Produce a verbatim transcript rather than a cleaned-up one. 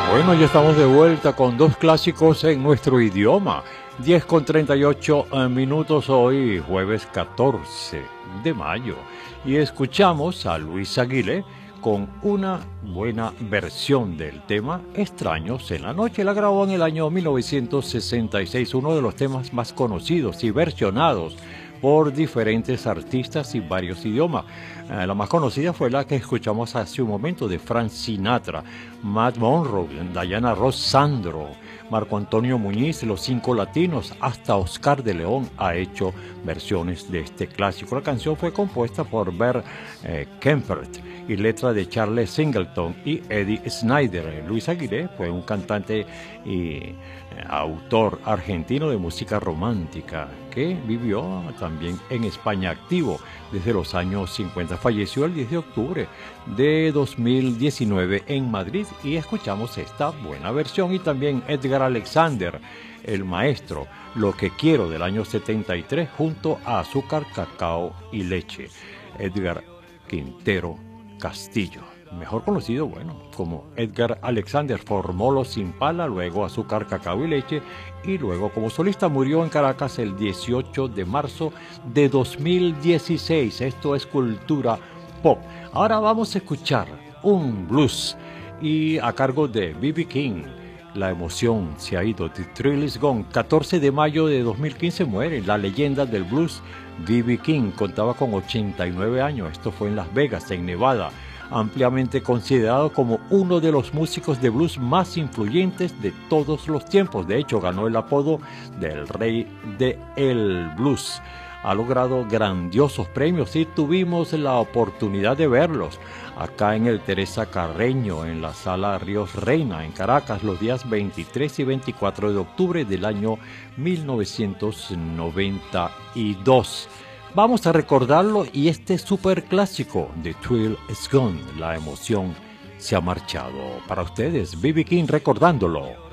Bueno, ya estamos de vuelta con dos clásicos en nuestro idioma. diez con treinta y ocho minutos hoy, jueves catorce de mayo. Y escuchamos a Luis Aguilé con una buena versión del tema Extraños en la Noche. La grabó en el año mil novecientos sesenta y seis, uno de los temas más conocidos y versionados por diferentes artistas y varios idiomas. Eh, la más conocida fue la que escuchamos hace un momento de Frank Sinatra, Matt Monro, Diana Ross, Sandro, Marco Antonio Muñiz, Los Cinco Latinos, hasta Oscar de León ha hecho versiones de este clásico. La canción fue compuesta por Bert eh, Kaempfert y letra de Charles Singleton y Eddie Snider. Luis Aguilé fue un cantante y eh, autor argentino de música romántica que vivió también en España, activo desde los años cincuenta. Falleció el diez de octubre de dos mil diecinueve en Madrid y escuchamos esta buena versión. Y también Edgar Alexander, el maestro, Lo que quiero, del año setenta y tres, junto a Azúcar, Cacao y Leche. Edgar Quintero Castillo, mejor conocido, bueno, como Edgar Alexander, formó Los Impala, luego Azúcar, Cacao y Leche, y luego como solista murió en Caracas el dieciocho de marzo de dos mil dieciséis. Esto es cultura pop. Ahora vamos a escuchar un blues y a cargo de B B King. La emoción se ha ido, The Thrill is Gone. catorce de mayo de dos mil quince muere la leyenda del blues B B King. Contaba con ochenta y nueve años. Esto fue en Las Vegas, en Nevada. Ampliamente considerado como uno de los músicos de blues más influyentes de todos los tiempos. De hecho, ganó el apodo del rey del blues. Ha logrado grandiosos premios y tuvimos la oportunidad de verlos acá en el Teresa Carreño, en la Sala Ríos Reina, en Caracas, los días veintitrés y veinticuatro de octubre del año mil novecientos noventa y dos. Vamos a recordarlo y este super clásico, The Thrill is Gone, la emoción se ha marchado. Para ustedes, B B King recordándolo.